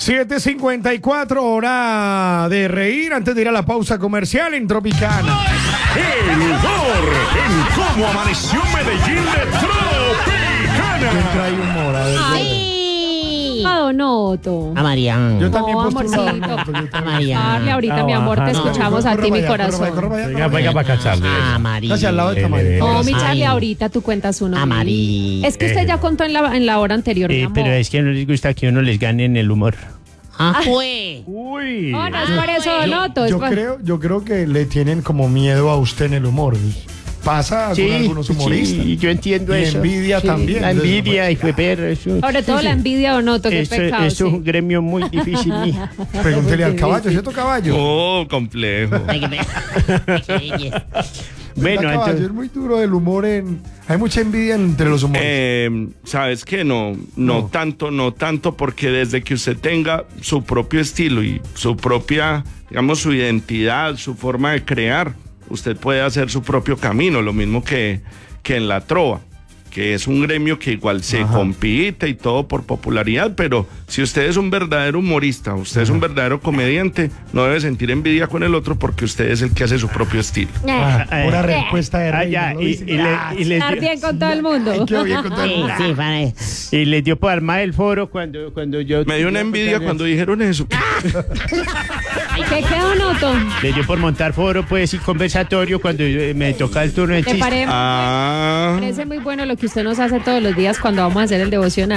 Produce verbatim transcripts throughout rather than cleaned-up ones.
siete cincuenta y cuatro, hora de reír antes de ir a la pausa comercial en Tropicana. El humor en cómo amaneció Medellín de Tropicana. ¿Quién trae humor? A ver, Ay. A Donoto. A Marian. yo también No, postulo a amorcito. Donoto, yo A también. Marian. Charlie, ahorita, Ah, mi amor, te ajá. escuchamos No, a ti, mi corra para allá, corra para allá, corazón. corra para allá, Venga, corra venga para para acá, Charlie. A María. Casi al lado de Tamayo. No, mi Ay. Charlie, ahorita tú cuentas uno. A María. Es que usted ya contó en la, en la hora anterior, mi Eh, amor. pero es que no les gusta que uno les gane en el humor. Ah, fue. Uy. No, no es por eso, Donoto. es Yo por- creo, yo creo que le tienen como miedo a usted en el humor. Pasa Sí, con algunos humoristas. sí, yo entiendo Y eso. envidia Sí, también. La envidia y fue perro. Eso, Sobre todo la envidia, Donoto, qué eso, pecado. eso es sí. un gremio muy difícil, mija. Pregúntele al caballo, ¿cierto caballo? Oh, complejo. Ay, qué pe- qué belleza. Bueno, ¿Verdad, caballo? entonces, Es muy duro el humor en... Hay mucha envidia entre los humoristas. Eh, ¿Sabes qué? No, no, No. tanto, no tanto, porque desde que usted tenga su propio estilo y su propia, digamos, su identidad, su forma de crear, usted puede hacer su propio camino, lo mismo que, que en la trova, que es un gremio que igual se Ajá. compite y todo por popularidad, pero si usted es un verdadero humorista, usted es un verdadero comediante, no debe sentir envidia con el otro porque usted es el que hace su propio estilo. Ah, eh, una eh. respuesta de ah, reina, ya, ¿lo y, viste? y le- Ah, y les Estar dio, bien con todo el mundo. ay, quedó bien con todo el Sí, mundo. sí, para. y les dio por armar el foro cuando, cuando yo... Me dio una envidia cuando dijeron eso. ¿Qué quedó, Donoto? Le dio por montar foro, pues, y conversatorio cuando eh, me toca el turno de ¿Te chiste. parece, Ah, parece muy bueno lo que usted nos hace todos los días cuando vamos a hacer el devocional?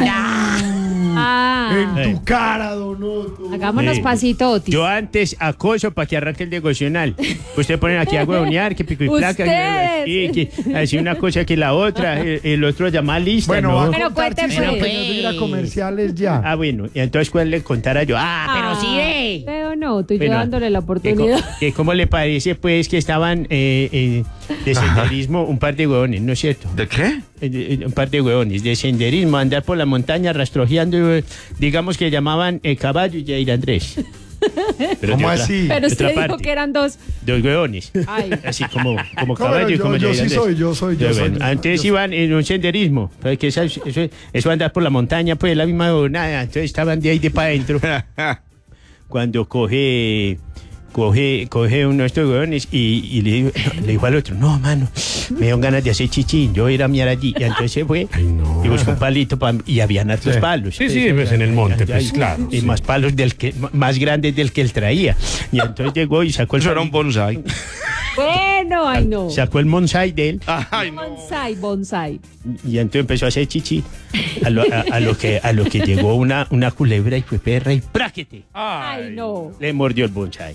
Ah, En tu cara, Donoto. hagámonos Sí. pasito, Otis. Yo antes acoso para que arranque el devocional. Usted ponen aquí a huevonear, que pico y placa, Ustedes. que, que así una cosa que la otra, el, el otro llama lista, Bueno, ¿no? va a Pero contar cuente, chistes pues. antes de ir a comerciales ya. Ah, bueno, y entonces cuál le contara yo. Ah, Pero sí ve. Pero no, tú y yo bueno, dándole la que co- oportunidad. que ¿Cómo le parece, pues, que estaban eh, eh, de senderismo un par de huevones, ¿no es cierto? ¿de qué? Eh, eh, un par de huevones, de senderismo, andar por la montaña rastrojeando, eh, digamos que llamaban eh, caballo y Jair Andrés. Pero ¿Cómo de otra- así? Pero de usted otra dijo parte. que eran dos. Dos huevones. Ay. Así como, como No, caballo pero y yo- como yo Jair sí Andrés. soy, yo soy, yo Ya, soy. bueno, antes Yo iban en un senderismo, pues que eso, eso, eso andar por la montaña, pues la misma nada, entonces estaban de ahí de para adentro. Cuando coge, coge, coge uno de estos huevones y, y le, dijo, le dijo al otro, no, mano, me dieron ganas de hacer chichín, yo ir a mirar allí. Y entonces se fue y buscó un palito pa- y habían hartos Sí. palos. Sí, sí, pues, en el monte, Ay, pues, claro, Y sí. más palos del que, más grandes del que él traía. Y entonces llegó y sacó el, Eso era un palito, bonsai. Bueno, ay no. sacó el bonsai de él. Ay, no. Bonsai, bonsai. Y entonces empezó a hacer chichi. A lo, a- a lo que, a lo que llegó una, una culebra y fue perra y ¡práquete! Ay, no. Le mordió el bonsai.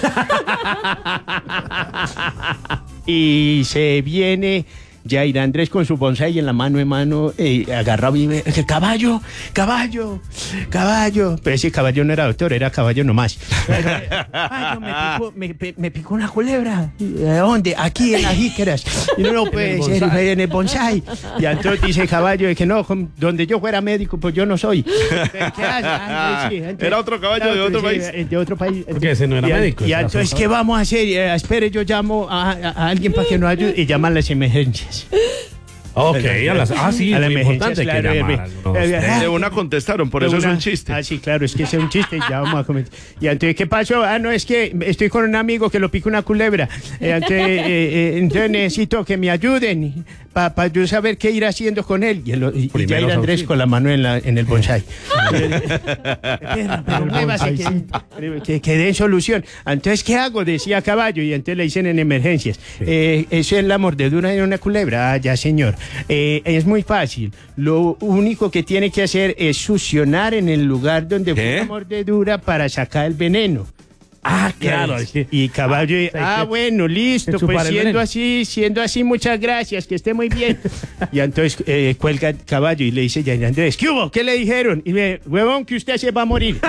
Y se viene Jair Andrés con su bonsai en la mano en mano, eh, agarrado y ve, "Eh, caballo, caballo, caballo". Pero ese caballo no era doctor, era caballo nomás. Caballo, me picó, me, pe- me picó una culebra. ¿De dónde? Aquí en las jícaras. Y no, no puede ser, en el bonsai. Y entonces dice caballo de que no, con- donde yo fuera médico, pues yo no soy. ¿Pero qué hace? Ah, sí, entonces- Era otro caballo de otro sí, país. De otro país. Porque ese no era Y a- médico, Y ese era entonces, solo- ¿qué vamos a hacer? Eh, espere, yo llamo a, a- a alguien para que nos ayude. Y llaman las emergencias. Ok, a las, ah, sí, a es las muy emergencias, importante que claro, llamar eh, al uno, dos, eh, tres. De una contestaron, por De eso es una- un chiste. Ah, sí, claro, es que ese es un chiste, ya vamos a comentar. Y entonces, ¿qué pasó? Ah, no, es que estoy con un amigo que lo pica una culebra. Eh, entonces, eh, eh, entonces necesito que me ayuden para yo saber qué ir haciendo con él. Y, el, y, y Primeros Jair Andrés auxilios. con la mano en, la, en el bonsai. Pero, pero muévase, que, que, que den solución. Entonces, ¿qué hago? Decía caballo. Y entonces le dicen en emergencias. Eh, eso es la mordedura de una culebra. Ah, ya, señor. Eh, es muy fácil. Lo único que tiene que hacer es succionar en el lugar donde fue ¿Qué? la mordedura para sacar el veneno. Ah, claro. es que- Y caballo, Ah, ah, hay que- bueno, listo, que chupar pues el siendo veneno. así, siendo así, muchas gracias, que esté muy bien. Y entonces eh, cuelga el caballo y le dice Jair Andrés, ¿qué hubo? ¿Qué le dijeron? Y me, huevón, que usted se va a morir.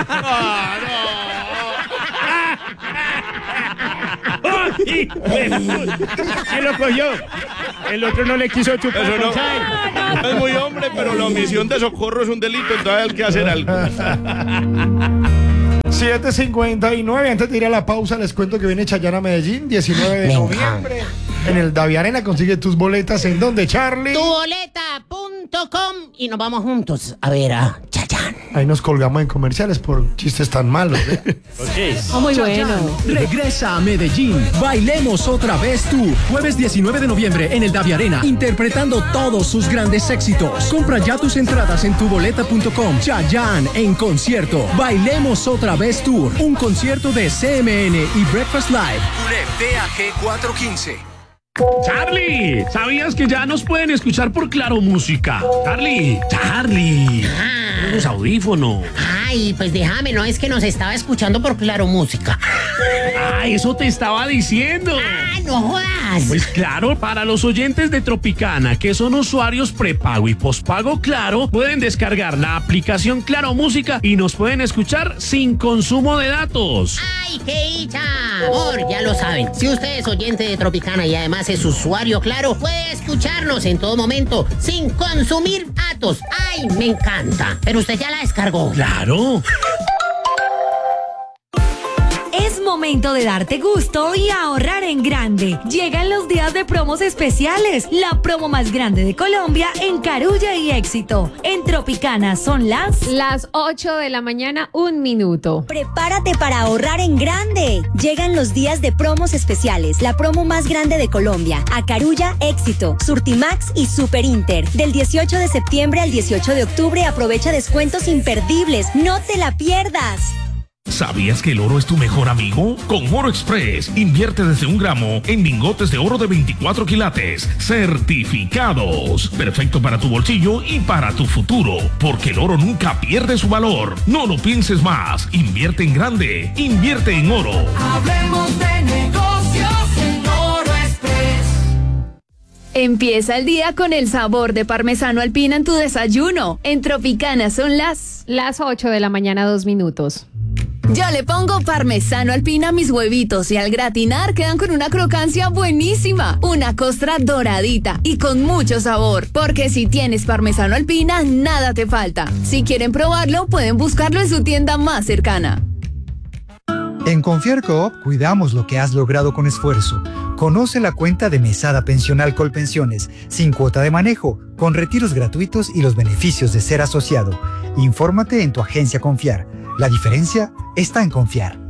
Sí, sí lo cogió. El otro no le quiso chupar. Eso no. bonsai. Es muy hombre, pero la omisión de socorro es un delito, entonces hay que hacer algo. siete cincuenta y nueve, antes de ir a la pausa les cuento que viene Chayanne a Medellín, diecinueve de Me noviembre. En el Davi Arena consigue tus boletas. ¿En dónde, Charlie? Tu boleta, punto punto com y nos vamos juntos a ver a Chayanne. Ahí nos colgamos en comerciales por chistes tan malos. ¿eh? Oh, muy bueno. Regresa a Medellín. Bailemos otra vez tú. Jueves diecinueve de noviembre en el Davi Arena, interpretando todos sus grandes éxitos. Compra ya tus entradas en tu boleta punto com. Chayanne en concierto. Bailemos otra vez Tour. Un concierto de C M N y Breakfast Live. T A G cuatrocientos quince. Charlie, ¿sabías que ya nos pueden escuchar por Claro Música? Charlie, Charlie. Ah. Los audífonos. Ay, pues déjame, no es que nos estaba escuchando por Claro Música. Ah, eso te estaba diciendo. Ah, no jodas. Pues claro, para los oyentes de Tropicana, que son usuarios prepago y pospago Claro, pueden descargar la aplicación Claro Música y nos pueden escuchar sin consumo de datos. ¡Ay, qué dicha! Amor, ya lo saben. Si usted es oyente de Tropicana y además es usuario Claro, puede escucharnos en todo momento sin consumir datos. ¡Ay, me encanta! Pero usted ya la descargó. Claro. Es momento de darte gusto y ahorrar en grande. Llegan los días de promos especiales. La promo más grande de Colombia en Carulla y Éxito. En Tropicana son las... Las ocho de la mañana, un minuto. Prepárate para ahorrar en grande. Llegan los días de promos especiales. La promo más grande de Colombia. A Carulla, Éxito, Surtimax y Super Inter. Del dieciocho de septiembre al dieciocho de octubre aprovecha descuentos imperdibles. No te la pierdas. ¿Sabías que el oro es tu mejor amigo? Con Oro Express, invierte desde un gramo en lingotes de oro de veinticuatro quilates, certificados. Perfecto para tu bolsillo y para tu futuro, porque el oro nunca pierde su valor. No lo pienses más, invierte en grande, invierte en oro. Hablemos de negocios en Oro Express. Empieza el día con el sabor de parmesano alpina en tu desayuno. En Tropicana son las... Las ocho de la mañana, dos minutos. Yo le pongo parmesano alpina a mis huevitos y al gratinar quedan con una crocancia buenísima, una costra doradita y con mucho sabor, porque si tienes parmesano alpina, nada te falta. Si quieren probarlo, pueden buscarlo en su tienda más cercana. En Confiar Coop cuidamos lo que has logrado con esfuerzo. Conoce la cuenta de Mesada Pensional Colpensiones, sin cuota de manejo, con retiros gratuitos y los beneficios de ser asociado. Infórmate en tu agencia Confiar. La diferencia está en confiar.